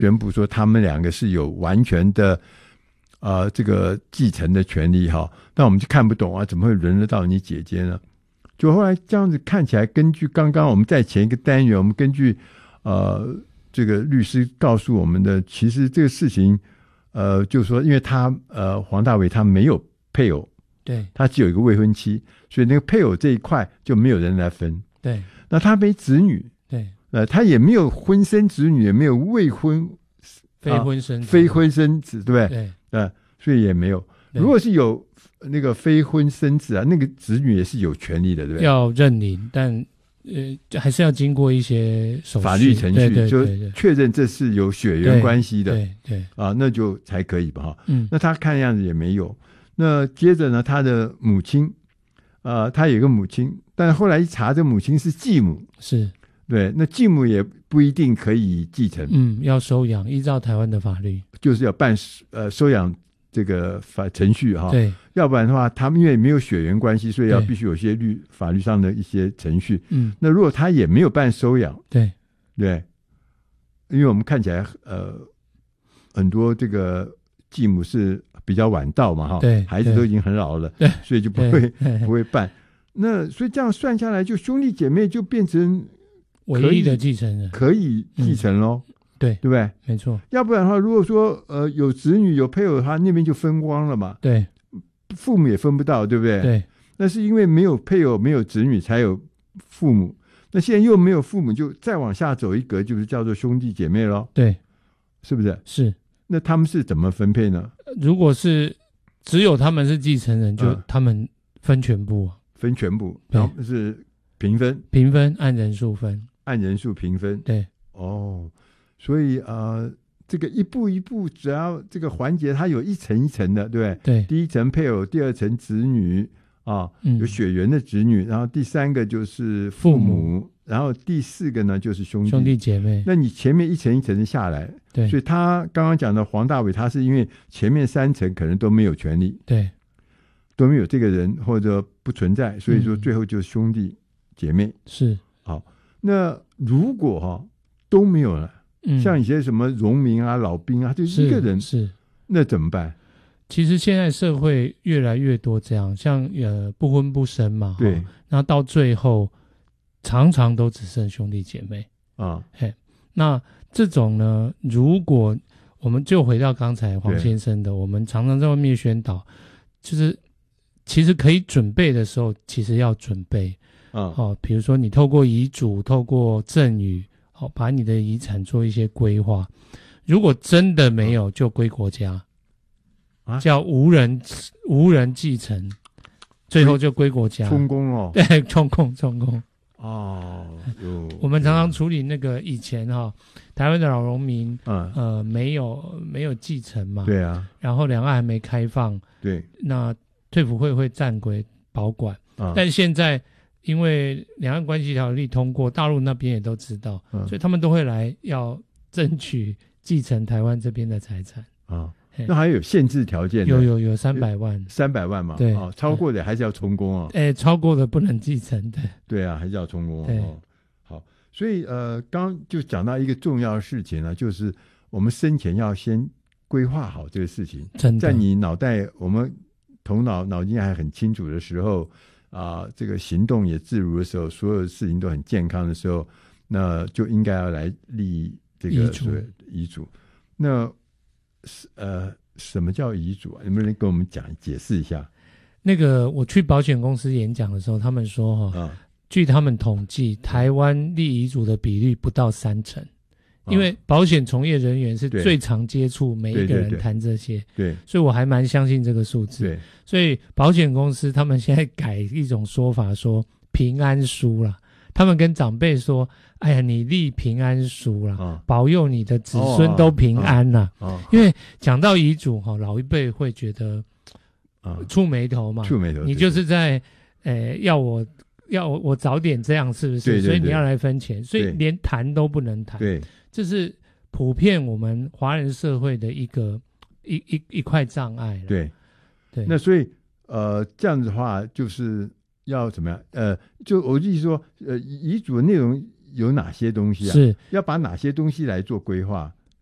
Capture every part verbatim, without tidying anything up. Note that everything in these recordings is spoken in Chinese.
宣布说他们两个是有完全的呃这个继承的权利哈，那我们就看不懂啊，怎么会轮得到你姐姐呢？就后来这样子看起来，根据刚刚我们在前一个单元，我们根据呃这个律师告诉我们的，其实这个事情呃就是说，因为他呃黄大炜他没有配偶， 对， 他只有一个未婚妻，所以那个配偶这一块就没有人来分。 对， 那他没子女， 对， 呃，他也没有婚生子女，也没有未婚非婚生子、 啊、非婚生子，对不对？ 对， 呃，所以也没有。如果是有那个非婚生子啊，那个子女也是有权利的，对不对？ 要认领，但呃还是要经过一些手续法律程序， 对对对就对确认这是有血缘关系的， 对 对, 对啊，那就才可以吧哈。 嗯， 那他看样子也没有。那接着呢，他的母亲，呃，他有一个母亲，但后来一查，这母亲是继母， 是。 对，那继母也不一定可以继承， 嗯，要收养，依照台湾的法律， 就是要办呃收养这个法程序哈。 对， 要不然的话，他们因为没有血缘关系，所以要必须有些律法律上的一些程序。 嗯， 那如果他也没有办收养， 对对，因为我们看起来呃很多这个继母是比较晚到嘛哈， 对， 孩子都已经很老了， 对， 所以就不会不会办。那所以这样算下来，就兄弟姐妹就变成唯一的继承人， 可以继承咯、嗯、 对， 对不对？ 没错。 要不然的话，如果说呃有子女有配偶，他那边就分光了嘛， 对， 父母也分不到，对不对？ 对， 那是因为没有配偶没有子女才有父母，那现在又没有父母，就再往下走一格，就是叫做兄弟姐妹咯， 对， 是不是？ 是。 那他们是怎么分配呢？ 如果是只有他们是继承人，就他们分全部、啊嗯、分全部，然后是平分， 平分按人数分， 按人数平分。 对， 哦，所以呃，这个一步一步，只要这个环节它有一层一层的，对不对？ 对， 第一层配偶，第二层子女啊，有血缘的子女，嗯、然后第三个就是父母。父母然后第四个呢就是兄弟兄弟姐妹， 那你前面一层一层的下来， 对， 所以他刚刚讲的黄大炜，他是因为前面三层可能都没有权利， 对， 都没有这个人或者不存在，所以说最后就是兄弟姐妹、嗯、 是好。那如果哈、哦、都没有了、嗯，像一些什么农民啊、老兵啊，就一个人是，是那怎么办？ 其实现在社会越来越多这样，像呃不婚不生嘛， 对， 然后到最后。常常都只剩兄弟姐妹啊， 嘿，那这种呢，如果我们就回到刚才黄先生的，我们常常在外面宣导，就是其实可以准备的时候，其实要准备啊，哦，比如说你透过遗嘱、透过赠与，好、哦，把你的遗产做一些规划。如果真的没有，就归国家，啊，叫无人无人继承，最后就归国家， 充公哦， 对，充公充公。 哦， 我们常常处理那个以前哈、哦，台湾的老农民，嗯呃，没有没有继承嘛， 对啊， 然后两岸还没开放， 对， 那退辅会会暂归保管，啊、但现在因为两岸关系条例通过，大陆那边也都知道，嗯、所以他们都会来要争取继承台湾这边的财产啊。那还有限制条件的， 有有有三百万， 三百万嘛， 对、 哦，超过的还是要充公啊， 哎，超过的不能继承的， 对啊，还是要充公对、 哦。好，所以呃，刚就讲到一个重要的事情呢，就是我们生前要先规划好这个事情， 真的， 在你脑袋我们头脑脑筋还很清楚的时候啊、呃，这个行动也自如的时候，所有事情都很健康的时候，那就应该要来立这个遗嘱。 遗嘱，那呃。什么叫遗嘱啊？能不能跟我们讲解释一下？ 那个我去保险公司演讲的时候，他们说哈、哦嗯，据他们统计，台湾立遗嘱的比率不到三成，嗯、因为保险从业人员是最常接触每一个人谈这些， 对，对对所以我还蛮相信这个数字。 对， 所以保险公司他们现在改一种说法，说平安书啦。他们跟长辈说：“哎呀，你立平安书啦、哦，保佑你的子孙都平安啦。哦”哦、因为讲到遗嘱哈，老一辈会觉得啊触眉头嘛， 触眉头， 你就是在呃要我要我我早点这样，是不是？ 对对对， 所以你要来分钱，所以连谈都不能谈。 对， 这是普遍我们华人社会的一个一一一块障碍。 对对， 那所以呃这样子的话就是。要怎么样？呃，就我意思说，呃，遗嘱的内容有哪些东西啊？ 是要把哪些东西来做规划？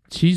其